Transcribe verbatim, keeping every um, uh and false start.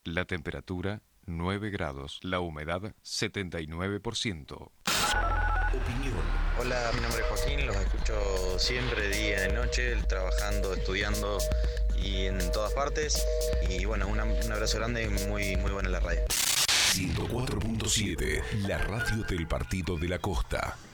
La temperatura nueve grados. La humedad setenta y nueve por ciento. Opinión. Hola, mi nombre es Joaquín, los escucho siempre, día y noche, trabajando, estudiando y en todas partes. Y bueno, una, un abrazo grande y muy, muy buena la radio. ciento cuatro punto siete, la radio del Partido de la Costa.